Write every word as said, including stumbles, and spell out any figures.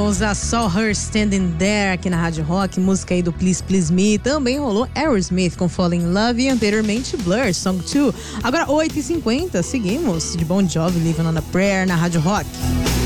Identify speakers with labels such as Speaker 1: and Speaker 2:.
Speaker 1: A Saw Her Standing There aqui na Rádio Rock, música aí do Please Please Me. Também rolou Aerosmith com Falling in Love e anteriormente Blur, Song dois. Agora oito e cinquenta, seguimos de Bon Jovi, Living on a Prayer na Rádio Rock.